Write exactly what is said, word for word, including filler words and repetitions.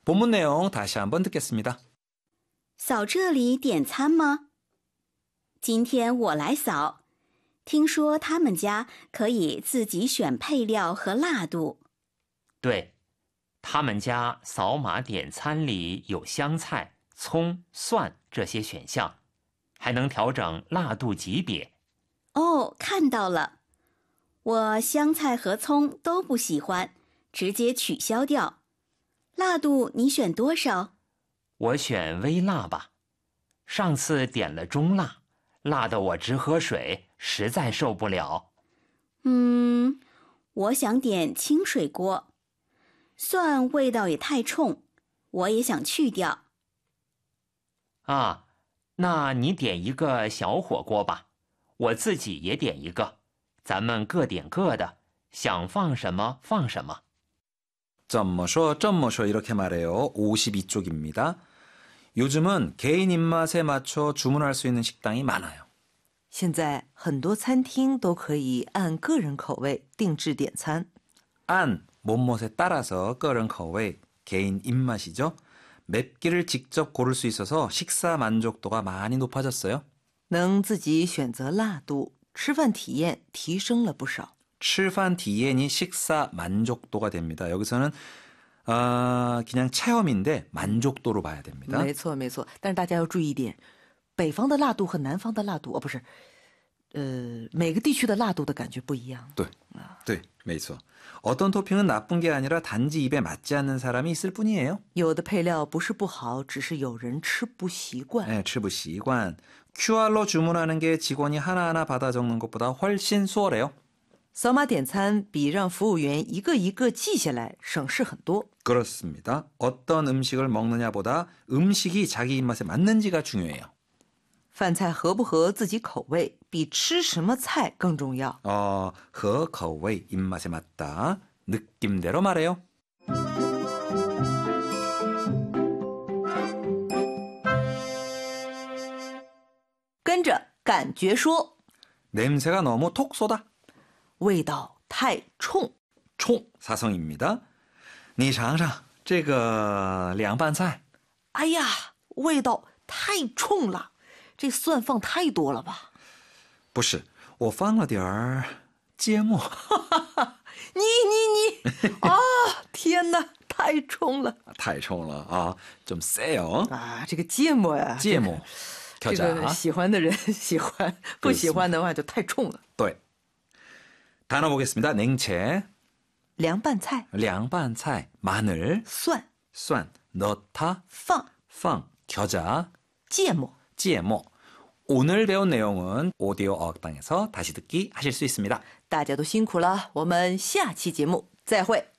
본문 내용 다시 한번 듣겠습니다. 扫这里点餐吗？今天我来扫，听说他们家可以自己选配料和辣度。 对，他们家扫码点餐里有香菜、葱、蒜这些选项，还能调整辣度级别。 哦，看到了。我香菜和葱都不喜欢，直接取消掉。辣度你选多少？ 我选微辣吧。上次点了中辣，辣得我直喝水，实在受不了。 嗯，我想点清水锅。蒜味道也太冲，我也想去掉。 啊，那你点一个小火锅吧，我自己也点一个，咱们各点各的，想放什么放什么。 점머쇼 점머쇼 이렇게 말해요. 오십이 쪽입니다. 요즘은 개인 입맛에 맞춰 주문할 수 있는 식당이 많아요. 现在很多餐厅都可以按个人口味定制点餐。 안, 몸멋에 따라서个人口味, 개인 입맛이죠. 맵기를 직접 고를 수 있어서 식사 만족도가 많이 높아졌어요. 能自己选择辣度，吃饭体验提升了不少。 吃饭体验이 식사 만족도가 됩니다. 여기서는 어, 그냥 체험인데 만족도로 봐야 됩니다. 没错没错，但是大家要注意一点，北方的辣度和南方的辣度，哦不是，呃，每个地区的辣度的感觉不一样。 对，对，没错。 어떤 토핑은 나쁜 게 아니라 단지 입에 맞지 않는 사람이 있을 뿐이에요. 有的配料不是不好，只是有人吃不习惯。 네, 吃不习惯. 큐알로 주문하는 게 직원이 하나하나 받아 적는 것보다 훨씬 수월해요. 扫码点餐比让服务员一个一个记下来省事很多。 그렇습니다. 어떤 음식을 먹느냐보다 음식이 자기 입맛에 맞는지가 중요해요. 饭菜合不合自己口味，比吃什么菜更重要。 어, 合口味 입맛에 맞다. 느낌대로 말해요. 跟着感觉说， 냄새가 너무 톡 쏟아. 味道太冲。 총 사성입니다. 你尝尝这个凉拌菜。 哎呀，味道太冲了，这蒜放太多了吧？ 不是，我放了点儿芥末。 你你你啊！天哪，太冲了！ 太冲了啊，좀 세요. 啊，这个芥末呀， 芥末， 这个喜欢的人喜欢，不喜欢的话就太冲了。 对。 단어 보겠습니다. 냉채, 凉拌菜, 凉拌菜, 마늘, 蒜, 蒜, 넣다, 放, 放, 겨자, 芥末, 芥末. 오늘 배운 내용은 오디오 어학당에서 다시 듣기 하실 수 있습니다. 大家都辛苦了，我们下期节目再会。